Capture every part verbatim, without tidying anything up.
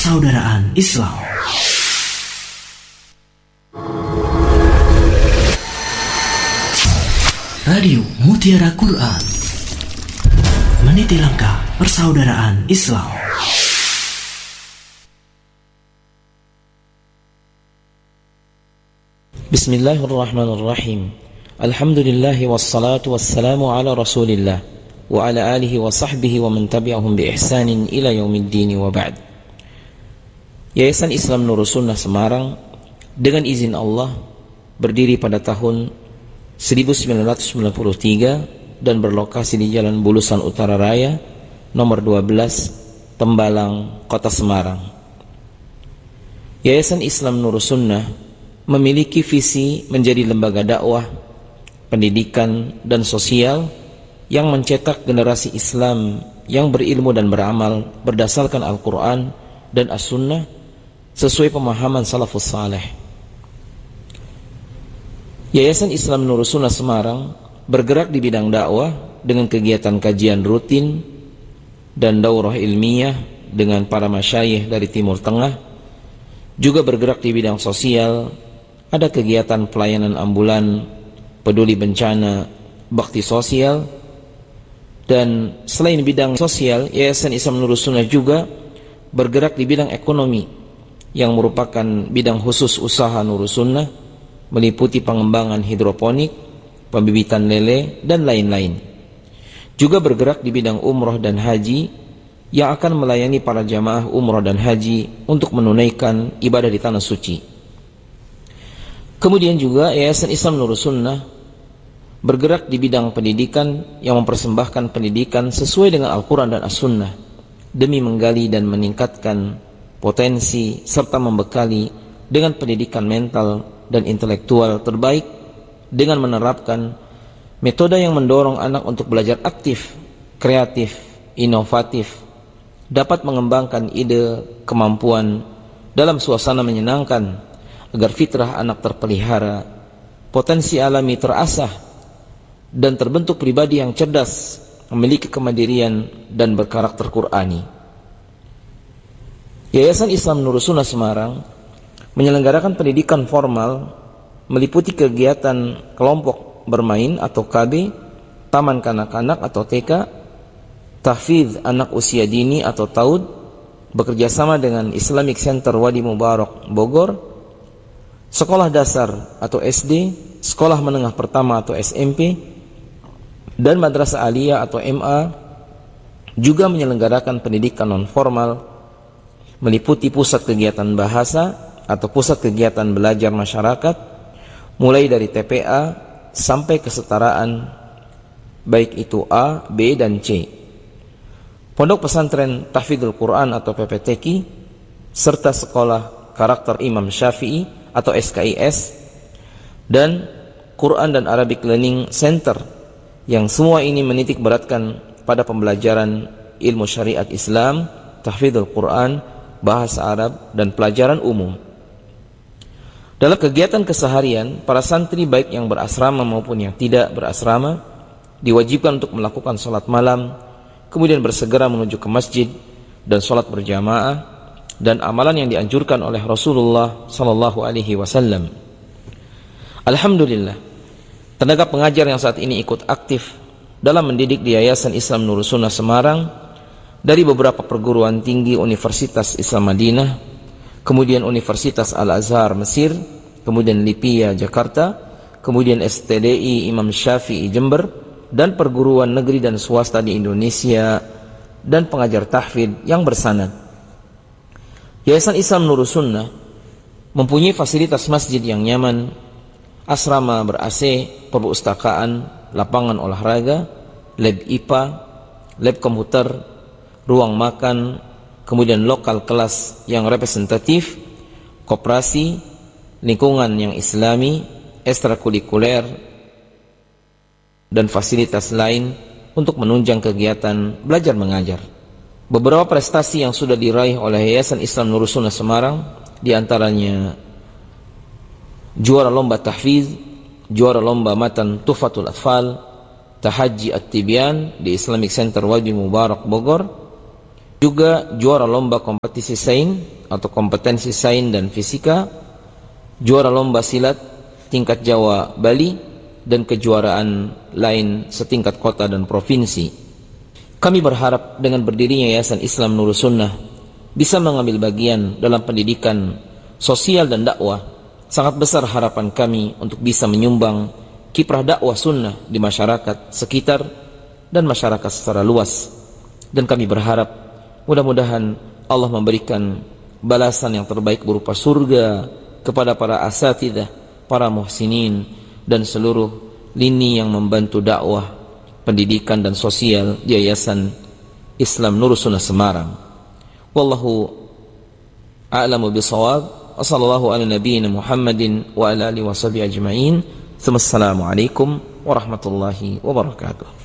persaudaraan Islam. Radio Mutiara Quran, meniti langkah persaudaraan Islam. Bismillahirrahmanirrahim. Alhamdulillahi wassalatu wassalamu ala rasulillah wa ala alihi wa sahbihi wa man tabi'ahum bi ihsanin ila yaumiddin wa ba'd. Yayasan Islam Nurus Sunnah Semarang dengan izin Allah berdiri pada tahun seribu sembilan ratus sembilan puluh tiga dan berlokasi di Jalan Bulusan Utara Raya nomor dua belas Tembalang, Kota Semarang. Yayasan Islam Nurus Sunnah memiliki visi menjadi lembaga dakwah, pendidikan dan sosial yang mencetak generasi Islam yang berilmu dan beramal berdasarkan Al-Quran dan As-Sunnah sesuai pemahaman salafus saleh. Yayasan Islam Nurus Sunnah Semarang bergerak di bidang dakwah dengan kegiatan kajian rutin dan daurah ilmiah dengan para masyayikh dari Timur Tengah. Juga bergerak di bidang sosial, ada kegiatan pelayanan ambulan, peduli bencana, bakti sosial. Dan selain bidang sosial, Yayasan Islam Nurus Sunnah juga bergerak di bidang ekonomi yang merupakan bidang khusus usaha Nurus Sunnah, meliputi pengembangan hidroponik, pembibitan lele, dan lain-lain. Juga bergerak di bidang umroh dan haji yang akan melayani para jamaah umroh dan haji untuk menunaikan ibadah di tanah suci. Kemudian juga Yayasan Islam Nurus Sunnah bergerak di bidang pendidikan yang mempersembahkan pendidikan sesuai dengan Al-Quran dan As-Sunnah demi menggali dan meningkatkan potensi serta membekali dengan pendidikan mental dan intelektual terbaik dengan menerapkan metode yang mendorong anak untuk belajar aktif, kreatif, inovatif, dapat mengembangkan ide, kemampuan dalam suasana menyenangkan agar fitrah anak terpelihara, potensi alami terasah, dan terbentuk pribadi yang cerdas, memiliki kemandirian dan berkarakter Qur'ani. Yayasan Islam Nurus Sunnah Semarang menyelenggarakan pendidikan formal meliputi kegiatan kelompok bermain atau K B, taman kanak-kanak atau T K, tahfidz anak usia dini atau TAUD, bekerjasama dengan Islamic Center Wadi Mubarak Bogor, sekolah dasar atau S D, sekolah menengah pertama atau S M P, dan madrasah aliyah atau M A. Juga menyelenggarakan pendidikan non formal meliputi pusat kegiatan bahasa atau pusat kegiatan belajar masyarakat, mulai dari T P A sampai kesetaraan, baik itu A, B, dan C. Pondok pesantren Tahfidzul Quran atau P P T Q I, serta sekolah karakter Imam Syafi'i atau S K I S, dan Quran dan Arabic Learning Center, yang semua ini menitik beratkan pada pembelajaran ilmu syariat Islam, tahfidzul Quran, bahasa Arab, dan pelajaran umum. Dalam kegiatan keseharian, para santri baik yang berasrama maupun yang tidak berasrama diwajibkan untuk melakukan sholat malam, kemudian bersegera menuju ke masjid dan sholat berjamaah, dan amalan yang dianjurkan oleh Rasulullah sallallahu alaihi wasallam. Alhamdulillah, tenaga pengajar yang saat ini ikut aktif dalam mendidik di Yayasan Islam Nurus Sunnah Semarang dari beberapa perguruan tinggi Universitas Islam Madinah, kemudian Universitas Al-Azhar Mesir, kemudian Lipia Jakarta, kemudian S T D I Imam Syafi'i Jember, dan perguruan negeri dan swasta di Indonesia, dan pengajar tahfidz yang bersanad. Yayasan Islam Nurus Sunnah mempunyai fasilitas masjid yang nyaman, asrama ber-A C, perpustakaan, lapangan olahraga, lab I P A, lab komputer, ruang makan, kemudian lokal kelas yang representatif, koperasi, lingkungan yang islami, ekstrakurikuler, dan fasilitas lain untuk menunjang kegiatan belajar mengajar. Beberapa prestasi yang sudah diraih oleh Yayasan Islam Nurus Sunnah Semarang, diantaranya juara lomba tahfidz, juara lomba matan Tuhfatul Atfal, Tahajji At-Tibyan di Islamic Center Wadi Mubarak Bogor, juga juara lomba kompetisi sains atau kompetensi sains dan fisika, juara lomba silat tingkat Jawa Bali, dan kejuaraan lain setingkat kota dan provinsi. Kami berharap dengan berdirinya Yayasan Islam Nurus Sunnah bisa mengambil bagian dalam pendidikan sosial dan dakwah. Sangat besar harapan kami untuk bisa menyumbang kiprah dakwah sunnah di masyarakat sekitar dan masyarakat secara luas. Dan kami berharap mudah-mudahan Allah memberikan balasan yang terbaik berupa surga kepada para asatidzah, para muhsinin, dan seluruh lini yang membantu dakwah, pendidikan dan sosial di Yayasan Islam Nurus Sunnah Semarang. Wallahu a'lamu bishawab. Wassallallahu ala nabiyyina Muhammadin wa ala alihi washabihi ajma'in. Assalamualaikum warahmatullahi wabarakatuh.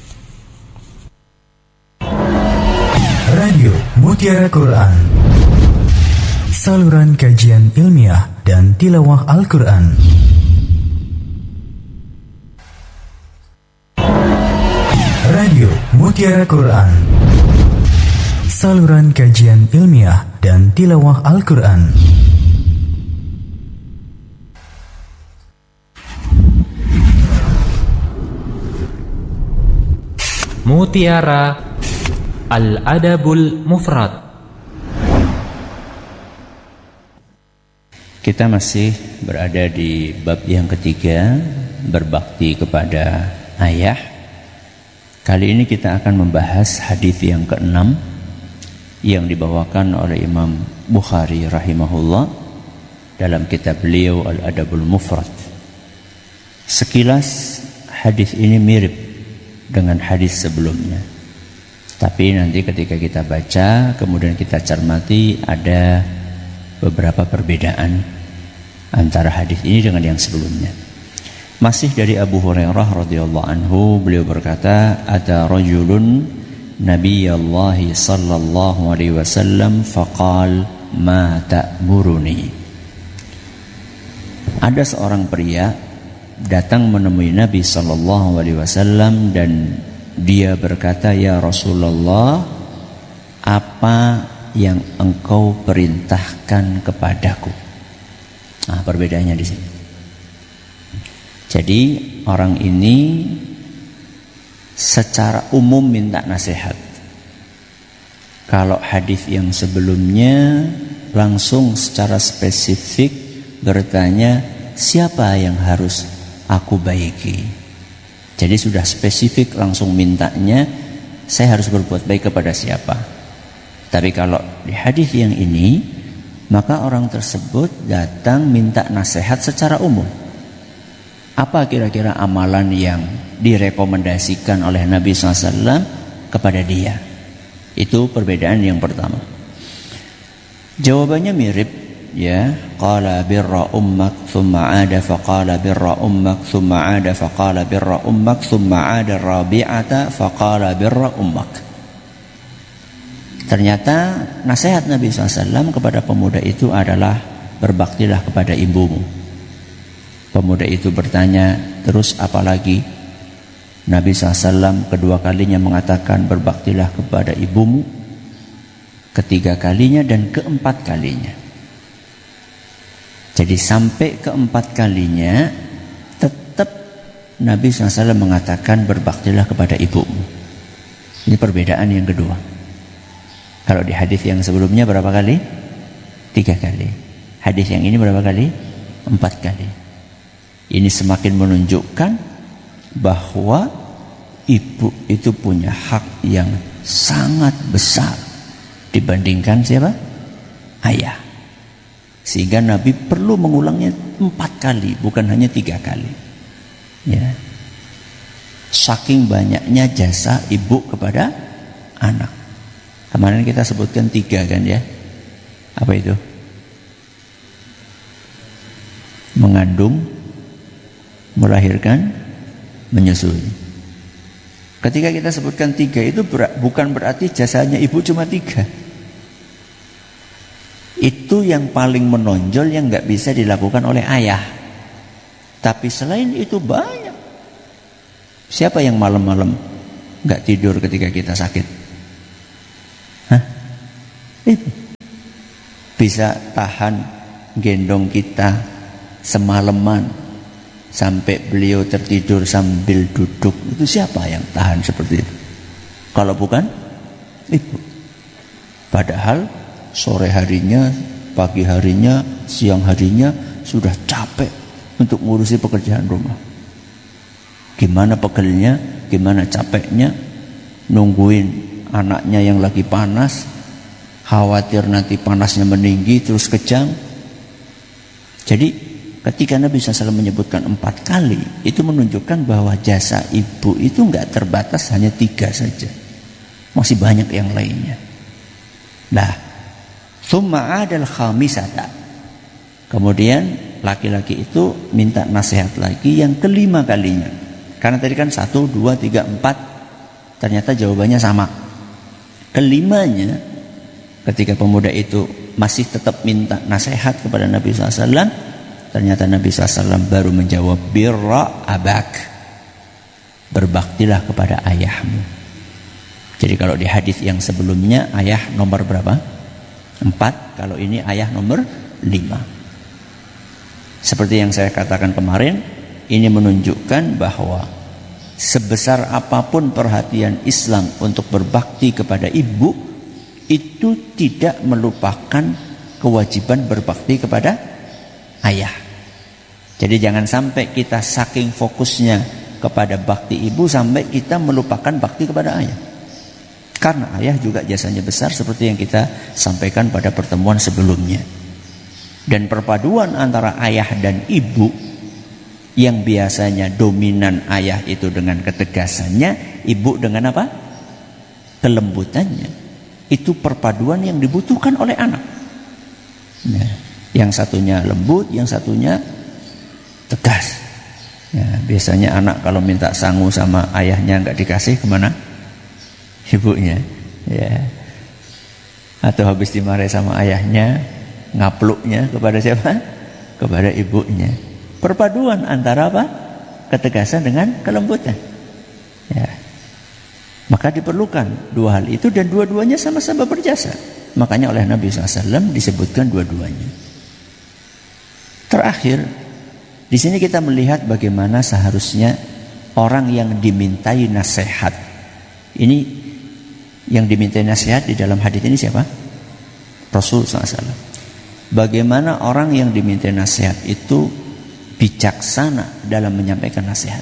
Radio Mutiara Quran, saluran kajian ilmiah dan tilawah Al-Quran. Radio Mutiara Quran, saluran kajian ilmiah dan tilawah Al-Quran. Mutiara Al-Adabul Mufrad. Kita masih berada di bab yang ketiga, berbakti kepada ayah. Kali ini kita akan membahas hadis yang keenam yang dibawakan oleh Imam Bukhari rahimahullah dalam kitab beliau Al-Adabul Mufrad. Sekilas hadis ini mirip dengan hadis sebelumnya, tapi nanti ketika kita baca kemudian kita cermati ada beberapa perbedaan antara hadis ini dengan yang sebelumnya. Masih dari Abu Hurairah radhiyallahu anhu, beliau berkata, "Ata rajulun Nabiyallahi sallallahu alaihi wasallam faqal ma ta'muruni." Ada seorang pria datang menemui Nabi sallallahu alaihi wasallam dan dia berkata, "Ya Rasulullah, apa yang engkau perintahkan kepadaku?" Nah, perbedaannya di sini. Jadi orang ini secara umum minta nasihat. Kalau hadis yang sebelumnya langsung secara spesifik bertanya, siapa yang harus aku baiki? Jadi sudah spesifik langsung mintanya, saya harus berbuat baik kepada siapa. Tapi kalau di hadis yang ini, maka orang tersebut datang minta nasihat secara umum. Apa kira-kira amalan yang direkomendasikan oleh Nabi shallallahu alaihi wasallam kepada dia? Itu perbedaan yang pertama. Jawabannya mirip, ya. Qala birra ummak thumma ada faqala birra ummak thumma ada faqala birra ummak thumma ada rabi'ata faqala birra ummak. Ternyata nasihat Nabi shallallahu alaihi wasallam kepada pemuda itu adalah berbaktilah kepada ibumu. Pemuda itu bertanya, terus apa lagi? Nabi shallallahu alaihi wasallam kedua kalinya mengatakan berbaktilah kepada ibumu, ketiga kalinya dan keempat kalinya. Jadi sampai keempat kalinya tetap Nabi shallallahu alaihi wasallam mengatakan berbaktilah kepada ibumu. Ini perbedaan yang kedua. Kalau di hadis yang sebelumnya berapa kali? Tiga kali. Hadis yang ini berapa kali? Empat kali. Ini semakin menunjukkan bahwa ibu itu punya hak yang sangat besar dibandingkan siapa? Ayah. Sehingga Nabi perlu mengulangnya empat kali, bukan hanya tiga kali. Ya. Saking banyaknya jasa ibu kepada anak. Kemarin kita sebutkan tiga kan ya. Apa itu? Mengandung, melahirkan, menyusui. Ketika kita sebutkan tiga itu ber- bukan berarti jasanya ibu cuma tiga. Itu yang paling menonjol yang gak bisa dilakukan oleh ayah. Tapi selain itu banyak. Siapa yang malam-malam gak tidur ketika kita sakit? Hah? Ibu. Bisa tahan gendong kita semalaman sampai beliau tertidur sambil duduk. Itu siapa yang tahan seperti itu? Kalau bukan ibu. Padahal sore harinya, pagi harinya, siang harinya sudah capek untuk ngurusi pekerjaan rumah. Gimana pegelnya, gimana capeknya, nungguin anaknya yang lagi panas, khawatir nanti panasnya meninggi terus kejang. Jadi ketika Nabi shallallahu alaihi wasallam menyebutkan empat kali, itu menunjukkan bahwa jasa ibu itu enggak terbatas hanya tiga saja, masih banyak yang lainnya. Nah, summa adal khamisata. Kemudian laki-laki itu minta nasihat lagi yang kelima kalinya. Karena tadi kan satu, dua, tiga, empat, ternyata jawabannya sama. Kelimanya, ketika pemuda itu masih tetap minta nasihat kepada Nabi shallallahu alaihi wasallam, ternyata Nabi shallallahu alaihi wasallam baru menjawab, birra abak, berbaktilah kepada ayahmu. Jadi kalau di hadis yang sebelumnya ayah nomor berapa? Empat. Kalau ini ayah nomor lima. Seperti yang saya katakan kemarin, ini menunjukkan bahwa sebesar apapun perhatian Islam untuk berbakti kepada ibu, itu tidak melupakan kewajiban berbakti kepada ayah. Jadi jangan sampai kita saking fokusnya kepada bakti ibu sampai kita melupakan bakti kepada ayah. Karena ayah juga jasanya besar seperti yang kita sampaikan pada pertemuan sebelumnya. Dan perpaduan antara ayah dan ibu, yang biasanya dominan ayah itu dengan ketegasannya, ibu dengan apa? Kelembutannya. Itu perpaduan yang dibutuhkan oleh anak. Nah, yang satunya lembut, yang satunya tegas. Ya, biasanya anak kalau minta sangu sama ayahnya nggak dikasih, kemana? Ibunya. Ya. Atau habis dimarahi sama ayahnya, ngapluknya kepada siapa? Kepada ibunya. Perpaduan antara apa? Ketegasan dengan kelembutan. Ya. Maka diperlukan dua hal itu, dan dua-duanya sama-sama berjasa. Makanya oleh Nabi shallallahu alaihi wasallam disebutkan dua-duanya. Terakhir, di sini kita melihat bagaimana seharusnya orang yang dimintai nasihat. Ini yang dimintai nasihat di dalam hadis ini siapa? Rasul shallallahu alaihi wasallam. Bagaimana orang yang dimintai nasihat itu bijaksana dalam menyampaikan nasihat.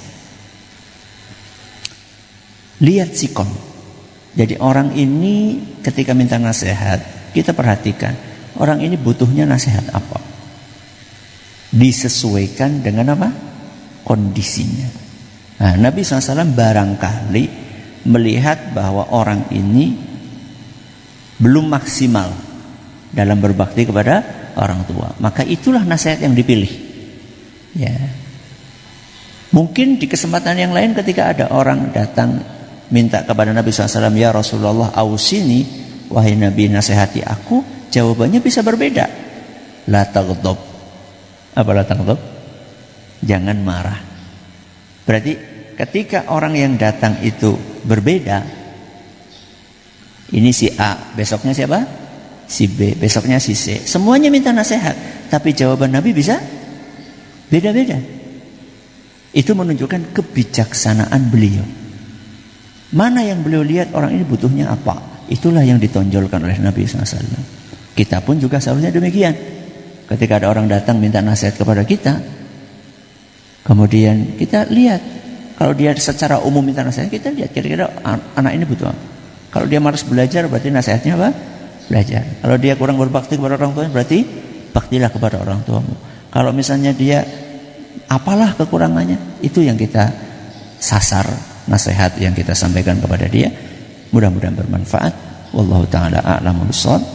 Lihat sikon. Jadi orang ini ketika minta nasihat, kita perhatikan orang ini butuhnya nasihat apa, disesuaikan dengan apa? Kondisinya. Nah, Nabi shallallahu alaihi wasallam barangkali melihat bahwa orang ini belum maksimal dalam berbakti kepada orang tua, maka itulah nasihat yang dipilih. Ya, mungkin di kesempatan yang lain ketika ada orang datang minta kepada Nabi shallallahu alaihi wasallam, ya Rasulullah ausini, wahai Nabi nasihati aku, jawabannya bisa berbeda. La taghdab. Apa la taghdab? Jangan marah. Berarti ketika orang yang datang itu berbeda, ini si A, besoknya siapa? Si B, besoknya si C. Semuanya minta nasihat, tapi jawaban Nabi bisa beda-beda. Itu menunjukkan kebijaksanaan beliau. Mana yang beliau lihat orang ini butuhnya apa, itulah yang ditonjolkan oleh Nabi shallallahu alaihi wasallam. Kita pun juga seharusnya demikian. Ketika ada orang datang minta nasihat kepada kita, kemudian kita lihat, kalau dia secara umum minta nasihat, kita lihat kira-kira anak ini butuh apa. Kalau dia malas belajar, berarti nasihatnya apa? Belajar. Kalau dia kurang berbakti kepada orang tuanya, berarti baktilah kepada orang tuamu. Kalau misalnya dia apalah kekurangannya, itu yang kita sasar, nasihat yang kita sampaikan kepada dia. Mudah-mudahan bermanfaat. Wallahu ta'ala a'lamu bishawab.